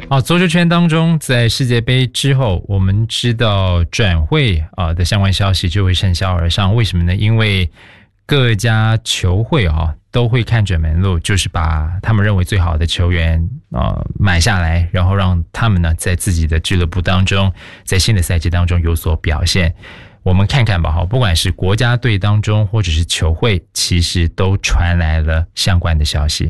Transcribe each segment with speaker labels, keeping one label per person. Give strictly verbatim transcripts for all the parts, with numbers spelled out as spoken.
Speaker 1: 好，足球圈当中，在世界杯之后，我们知道转会啊的相关消息就会趁销而上。为什么呢？因为各家球会啊都会看准门路，就是把他们认为最好的球员啊买下来，然后让他们呢在自己的俱乐部当中，在新的赛季当中有所表现。我们看看吧，哈，不管是国家队当中或者是球会，其实都传来了相关的消息。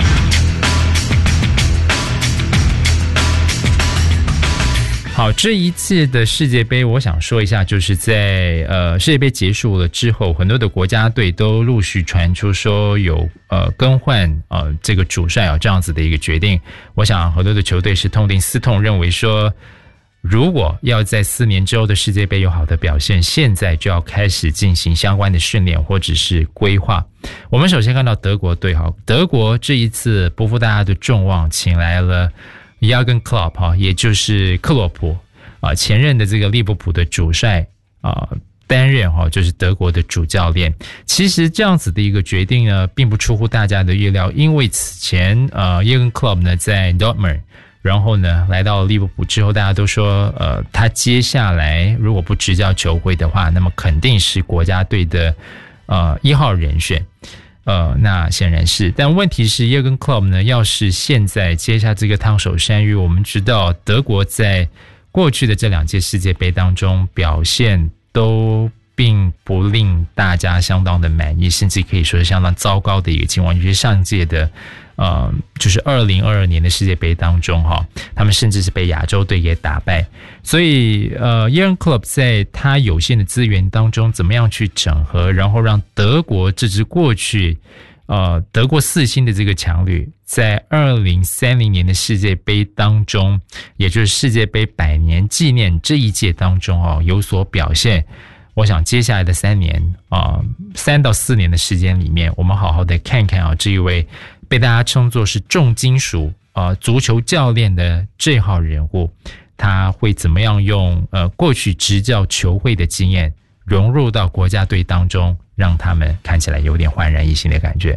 Speaker 1: 好，这一次的世界杯，我想说一下，就是在呃世界杯结束了之后，很多的国家队都陆续传出说有呃更换呃这个主帅啊这样子的一个决定。我想很多的球队是痛定思痛，认为说，如果要在四年之后的世界杯有好的表现，现在就要开始进行相关的训练或者是规划。我们首先看到德国队，哈，德国这一次不负大家的众望，请来了Jürgen Klopp 哈，也就是克洛普啊，前任的这个利物浦的主帅啊，担任哈就是德国的主教练。其实这样子的一个决定呢，并不出乎大家的预料，因为此前呃 Jürgen Klopp 呢在 Dortmund， 然后呢来到利物浦之后，大家都说呃他接下来如果不执教球会的话，那么肯定是国家队的呃一号人选。呃，那显然是，但问题是Jürgen Klopp呢，要是现在接下这个烫手山芋，我们知道德国在过去的这两届世界杯当中表现都并不令大家相当的满意，甚至可以说是相当糟糕的一个情况。尤其上届的呃，就是二零二二年的世界杯当中哈，他们甚至是被亚洲队给打败。所以呃 Jürgen Klopp 在他有限的资源当中，怎么样去整合，然后让德国这支过去呃得过四星的这个强旅，在二零三零年的世界杯当中，也就是世界杯百年纪念这一届当中哦有所表现。我想接下来的三年啊、呃，三到四年的时间里面，我们好好的看看啊，这一位被大家称作是重金属啊、呃、足球教练的这号人物，他会怎么样用呃过去执教球会的经验融入到国家队当中，让他们看起来有点焕然一新的感觉。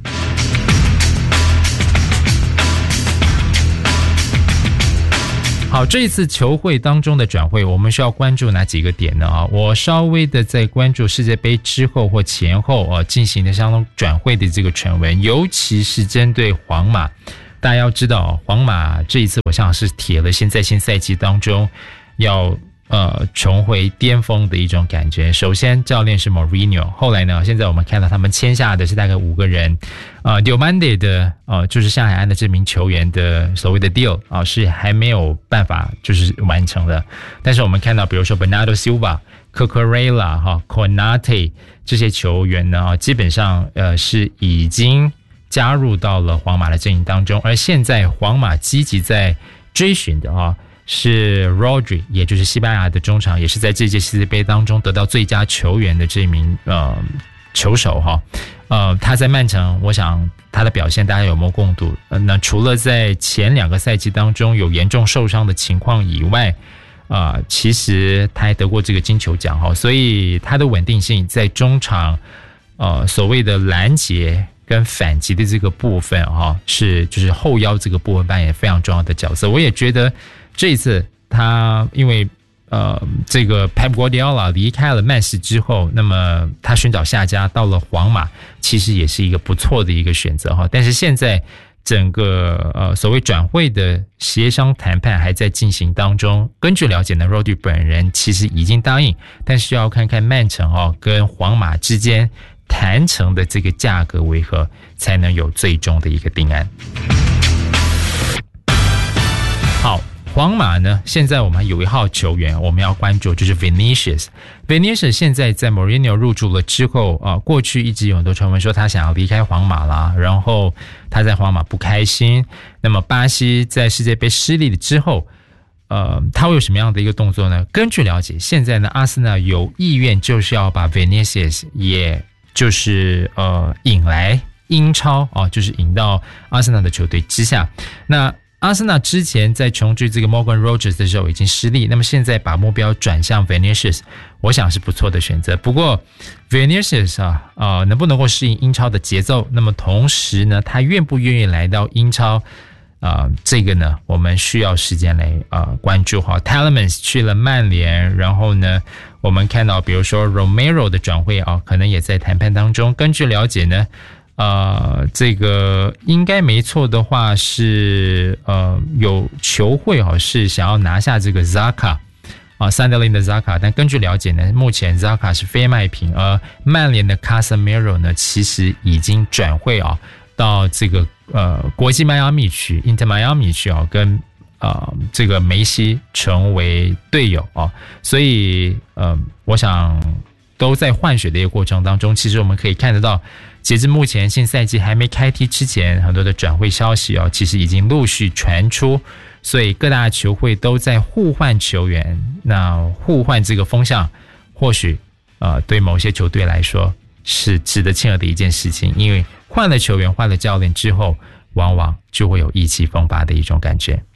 Speaker 1: 好，这一次球会当中的转会，我们需要关注哪几个点呢？啊，我稍微的在关注世界杯之后或前后啊进行的相当转会的这个传闻，尤其是针对皇马。大家要知道，皇马这一次我想是铁了心在新赛季当中要呃重回巅峰的一种感觉。首先，教练是 Mourinho， 后来呢，现在我们看到他们签下的是大概五个人。呃 Diomande 的呃就是上海安的这名球员的所谓的 deal 啊、呃、是还没有办法就是完成的。但是我们看到比如说 Bernardo Silva、Cucurella 哈、Konate 这些球员呢、呃、基本上呃是已经加入到了皇马的阵营当中，而现在皇马积极在追寻的啊是 Rodri， 也就是西班牙的中场，也是在这届世界杯当中得到最佳球员的这名呃球手哈。呃，他在曼城，我想他的表现大家有目共睹。呃，那除了在前两个赛季当中有严重受伤的情况以外，啊、呃，其实他还得过这个金球奖哈，所以他的稳定性在中场，呃，所谓的拦截跟反击的这个部分哈，是就是后腰这个部分扮演非常重要的角色。我也觉得这一次他因为。呃，这个 Pep Guardiola 离开了曼市之后，那么他寻找下家到了皇马，其实也是一个不错的一个选择哈。但是现在整个呃所谓转会的协商谈判还在进行当中。根据了解呢 Rodri 本人其实已经答应，但是要看看曼城哦跟皇马之间谈成的这个价格为何，才能有最终的一个定案。好。皇马呢，现在我们有一号球员我们要关注，就是 Vinicius。Vinicius 现在在 Mourinho 入驻了之后啊，过去一直有很多传闻说他想要离开皇马啦，然后他在皇马不开心。那么巴西在世界杯失利了之后，呃，他会有什么样的一个动作呢？根据了解，现在呢，阿森纳有意愿就是要把 Vinicius 也就是呃引来英超啊，就是引到阿森纳的球队之下。那阿森纳之前在穷追这个 Morgan Rogers 的时候已经失利，那么现在把目标转向 Vinicius， 我想是不错的选择。不过 Vinicius 啊，呃，能不能够适应英超的节奏？那么同时呢，他愿不愿意来到英超？ 呃，这个呢，我们需要时间来呃关注哈。Tielemans 去了曼联，然后呢，我们看到比如说 Romero 的转会啊，可能也在谈判当中。根据了解呢，呃，这个应该没错的话是呃有球会哈是想要拿下这个 Xhaka 啊 Sunderland 的 Xhaka， 但根据了解呢，目前 Xhaka 是非卖品，而曼联的 Casemiro 呢，其实已经转会啊到这个。呃，国际迈阿密去 Inter Miami 去啊，跟呃这个梅西成为队友啊，所以呃，我想都在换血的一个过程当中，其实我们可以看得到，截至目前新赛季还没开踢之前，很多的转会消息啊，其实已经陆续传出，所以各大球会都在互换球员，那互换这个风向，或许呃对某些球队来说是值得庆贺的一件事情，因为换了球员换了教练之后，往往就会有意气风发的一种感觉。